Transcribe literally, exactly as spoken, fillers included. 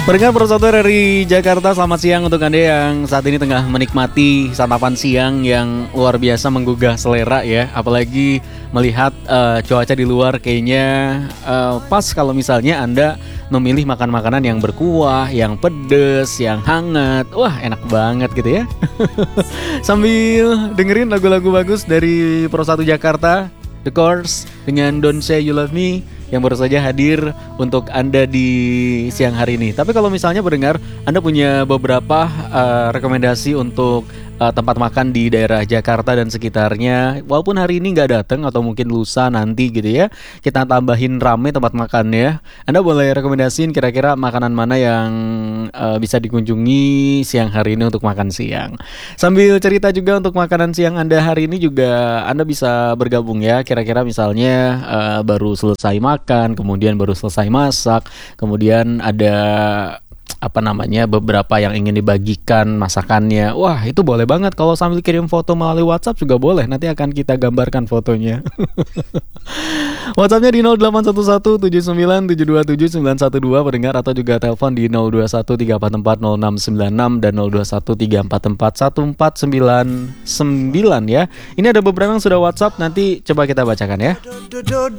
Pendengar Persatu dari Jakarta, selamat siang untuk Anda yang saat ini tengah menikmati santapan siang yang luar biasa menggugah selera ya. Apalagi melihat uh, cuaca di luar kayaknya uh, pas kalau misalnya Anda memilih makan makanan yang berkuah, yang pedes, yang hangat. Wah, enak banget gitu ya. Sambil dengerin lagu-lagu bagus dari Persatu Jakarta, The Course dengan Don't Say You Love Me yang baru saja hadir untuk Anda di siang hari ini. Tapi kalau misalnya pendengar, Anda punya beberapa uh, rekomendasi untuk uh, tempat makan di daerah Jakarta dan sekitarnya, walaupun hari ini nggak datang atau mungkin lusa nanti gitu ya, kita tambahin rame tempat makannya. Anda boleh rekomendasiin kira-kira makanan mana yang uh, bisa dikunjungi siang hari ini untuk makan siang. Sambil cerita juga untuk makanan siang Anda hari ini juga Anda bisa bergabung ya. Kira-kira misalnya uh, baru selesai makan, kemudian baru selesai masak, kemudian ada apa namanya beberapa yang ingin dibagikan masakannya. Wah, itu boleh banget kalau sambil kirim foto melalui WhatsApp juga boleh. Nanti akan kita gambarkan fotonya. WhatsAppnya di nol delapan satu satu tujuh sembilan tujuh dua tujuh sembilan satu dua pendengar, atau juga telepon di nol dua satu tiga empat empat nol enam sembilan enam dan nol dua satu tiga empat empat satu empat sembilan sembilan ya. Ini ada beberapa yang sudah WhatsApp, nanti coba kita bacakan ya.